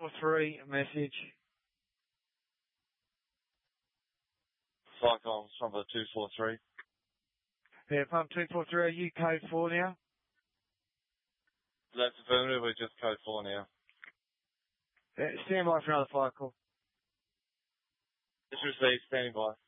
243, message. Cyclones, number 243. Yeah, pump 243, are you code 4 now? That's affirmative, we're just code 4 now. Stand by for another fire call. Just received, standing by.